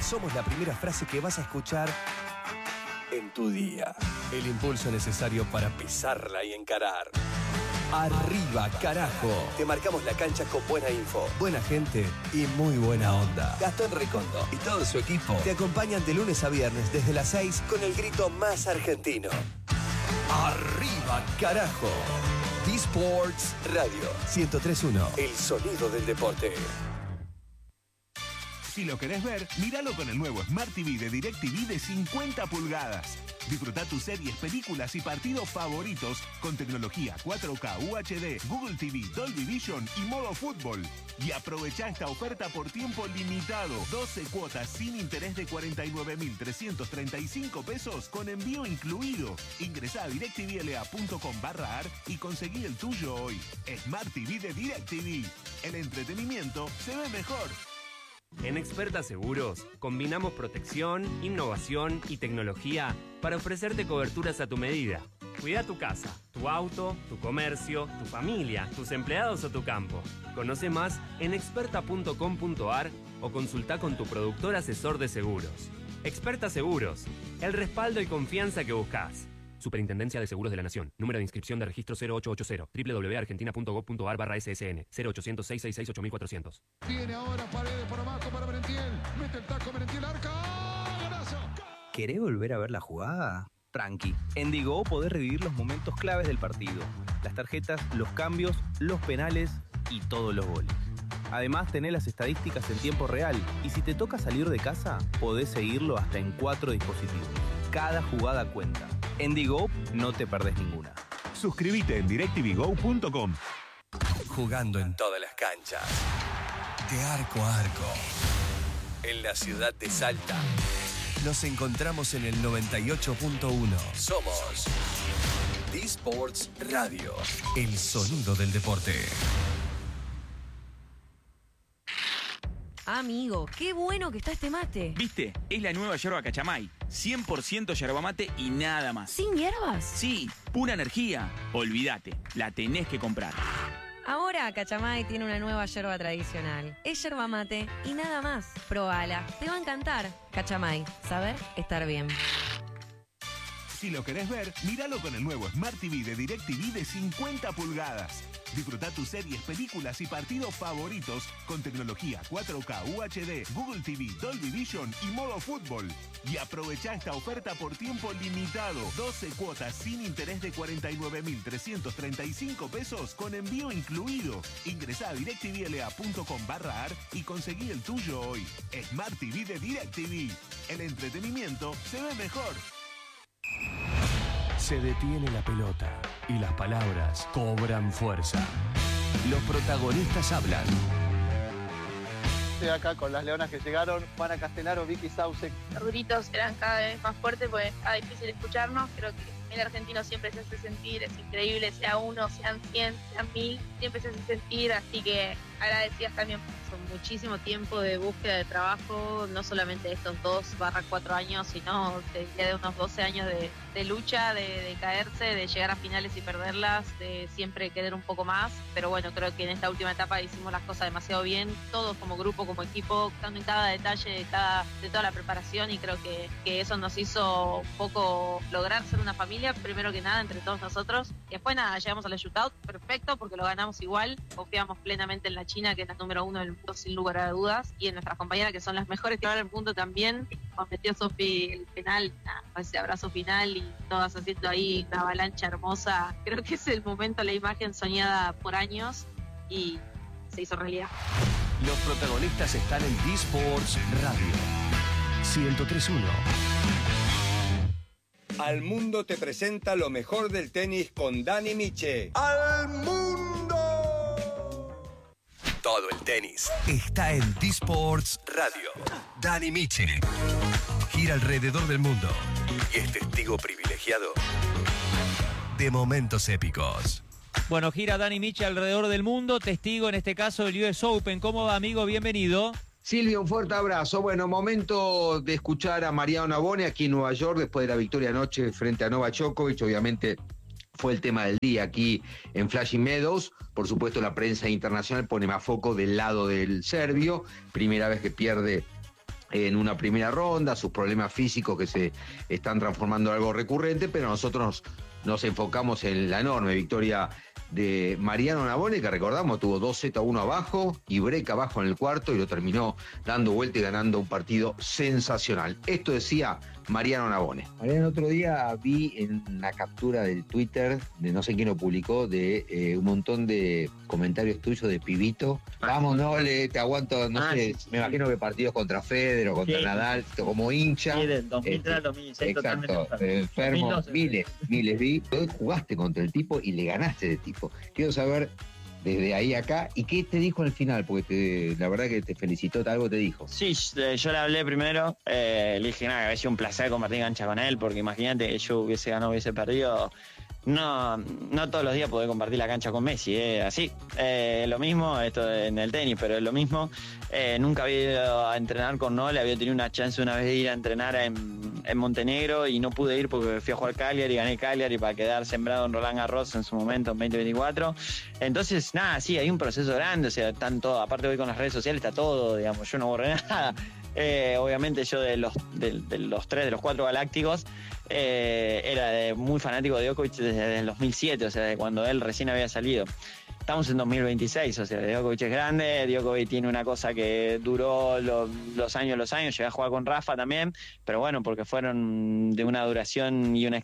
somos la primera frase que vas a escuchar en tu día. El impulso necesario para pisarla y encarar. Arriba, carajo. Te marcamos la cancha con buena info, buena gente y muy buena onda. Gastón Recondo y todo su equipo te acompañan de lunes a viernes desde las 6 con el grito más argentino. Arriba, carajo. D-Sports Radio 103.1. El sonido del deporte. Si lo querés ver, míralo con el nuevo Smart TV de DirecTV de 50 pulgadas. Disfruta tus series, películas y partidos favoritos con tecnología 4K, UHD, Google TV, Dolby Vision y modo fútbol. Y aprovecha esta oferta por tiempo limitado. 12 cuotas sin interés de 49.335 pesos con envío incluido. Ingresá a directvla.com/ar y conseguí el tuyo hoy. Smart TV de DirecTV. El entretenimiento se ve mejor. En Experta Seguros, combinamos protección, innovación y tecnología para ofrecerte coberturas a tu medida. Cuida tu casa, tu auto, tu comercio, tu familia, tus empleados o tu campo. Conoce más en experta.com.ar o consulta con tu productor asesor de seguros. Experta Seguros, el respaldo y confianza que buscas. Superintendencia de Seguros de la Nación. Número de inscripción de registro 0880. www.argentina.gov.ar/SSN. 0800-666-8400. Viene ahora Paredes por abajo para Merentiel. Mete el taco Merentiel, arca. ¡Golazo! ¿Querés volver a ver la jugada? Tranqui. En Digo podés revivir los momentos claves del partido. Las tarjetas, los cambios, los penales y todos los goles. Además, tenés las estadísticas en tiempo real. Y si te toca salir de casa, podés seguirlo hasta en 4 dispositivos. Cada jugada cuenta. En Digo no te perdés ninguna. Suscríbete en directvgo.com. Jugando en todas las canchas. De arco a arco. En la ciudad de Salta. Nos encontramos en el 98.1. Somos D-Sports Radio. El sonido del deporte. Amigo, qué bueno que está este mate. ¿Viste? Es la nueva yerba Cachamay. 100% yerba mate y nada más. ¿Sin hierbas? Sí, pura energía. Olvídate, la tenés que comprar. Ahora Cachamay tiene una nueva yerba tradicional. Es yerba mate y nada más. Probala, te va a encantar. Cachamay, saber estar bien. Si lo querés ver, míralo con el nuevo Smart TV de DirecTV de 50 pulgadas. Disfruta tus series, películas y partidos favoritos con tecnología 4K, UHD, Google TV, Dolby Vision y modo fútbol. Y aprovecha esta oferta por tiempo limitado. 12 cuotas sin interés de 49.335 pesos con envío incluido. Ingresá a directvla.com/ar y conseguí el tuyo hoy. Smart TV de DirecTV. El entretenimiento se ve mejor. Se detiene la pelota y las palabras cobran fuerza. Los protagonistas hablan. Estoy acá con las leonas que llegaron, Juana Castellaro, Vicky Sauce. Los gritos eran cada vez más fuertes porque era difícil escucharnos. Creo que el argentino siempre se hace sentir, es increíble, sea uno, sean 100, sean 1000, siempre se hace sentir, así que agradecidas también. Son muchísimo tiempo de búsqueda de trabajo, no solamente estos 2/4 años, sino de unos 12 años de lucha, de caerse, de llegar a finales y perderlas, de siempre querer un poco más, pero bueno, creo que en esta última etapa hicimos las cosas demasiado bien, todos como grupo, como equipo, dando en cada detalle de toda la preparación, y creo que eso nos hizo un poco lograr ser una familia, primero que nada, entre todos nosotros, y después nada, llegamos a la shootout, perfecto, porque lo ganamos igual, confiamos plenamente en la China, que es la número 1 del mundo sin lugar a dudas, y en nuestras compañeras que son las mejores que van al mundo también. Nos metió Sofi el penal, ese abrazo final y todas haciendo ahí una avalancha hermosa. Creo que es el momento, la imagen soñada por años y se hizo realidad. Los protagonistas están en D-Sports Radio 103.1. Al Mundo te presenta lo mejor del tenis con Dani Miche. ¡Al mundo! Todo el tenis está en D-Sports Radio. Dani Miche gira alrededor del mundo y es testigo privilegiado de momentos épicos. Bueno, gira Dani Miche alrededor del mundo, testigo en este caso del US Open. ¿Cómo va, amigo? Bienvenido. Silvio, un fuerte abrazo. Bueno, momento de escuchar a Mariano Navone aquí en Nueva York después de la victoria anoche frente a Novak Djokovic. Obviamente fue el tema del día aquí en Flushing Meadows. Por supuesto, la prensa internacional pone más foco del lado del serbio. Primera vez que pierde en una primera ronda, sus problemas físicos que se están transformando en algo recurrente, pero nosotros nos enfocamos en la enorme victoria de Mariano Navone, que recordamos tuvo 2-1 abajo y break abajo en el cuarto y lo terminó dando vuelta y ganando un partido sensacional. Esto decía Mariano Navone. Mariano, otro día vi en una captura del Twitter, de no sé quién lo publicó, de un montón de comentarios tuyos de pibito. Vamos, te aguanto, no sé, me imagino que partidos contra Federer o contra Nadal, como hincha. Sí, del 2003 al 2006 exacto, enfermo, 2012, miles vi. Hoy jugaste contra el tipo y le ganaste de tipo. Quiero saber desde ahí acá, ¿y qué te dijo al final? Porque la verdad que te felicitó, algo te dijo. Sí, yo le hablé primero, le dije nada, que había sido un placer compartir cancha con él, porque imagínate que yo hubiese ganado, hubiese perdido. No todos los días poder compartir la cancha con Messi, así. Lo mismo, esto en el tenis, pero es lo mismo. Nunca había ido a entrenar con Nole, había tenido una chance una vez de ir a entrenar en Montenegro y no pude ir porque fui a jugar Cagliari y gané Cagliari para quedar sembrado en Roland Garros en su momento, en 2024. Entonces, nada, sí, hay un proceso grande, o sea, tanto, aparte hoy con las redes sociales está todo, digamos, yo no borré nada. Obviamente yo de los 4 galácticos era muy fanático de Djokovic desde el 2007, o sea, de cuando él recién había salido. Estamos en 2026, o sea, Djokovic es grande, Djokovic tiene una cosa que duró los años, llegué a jugar con Rafa también, pero bueno, porque fueron de una duración y una